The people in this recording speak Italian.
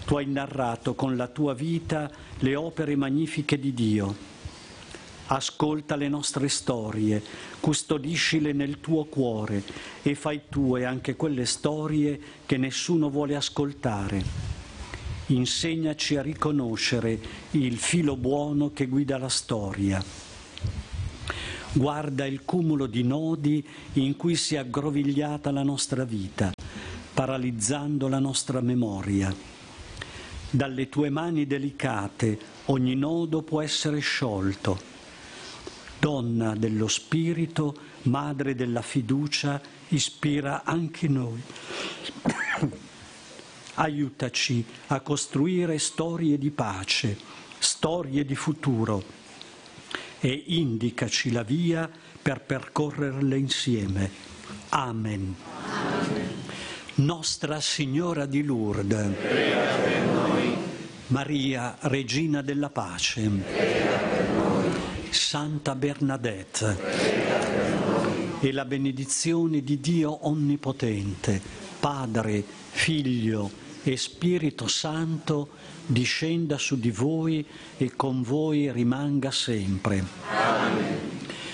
Tu hai narrato con la tua vita le opere magnifiche di Dio. Ascolta le nostre storie, custodiscile nel tuo cuore e fai tue anche quelle storie che nessuno vuole ascoltare. Insegnaci a riconoscere il filo buono che guida la storia. Guarda il cumulo di nodi in cui si è aggrovigliata la nostra vita, paralizzando la nostra memoria. Dalle tue mani delicate ogni nodo può essere sciolto. Donna dello Spirito, Madre della fiducia, ispira anche noi. Aiutaci a costruire storie di pace, storie di futuro e indicaci la via per percorrerle insieme. Amen. Nostra Signora di Lourdes, prega per noi. Maria, Regina della Pace, Prega per noi. Santa Bernadette, Prega per noi. e la benedizione di Dio Onnipotente, Padre, Figlio e Spirito Santo, discenda su di voi e con voi rimanga sempre. Amen.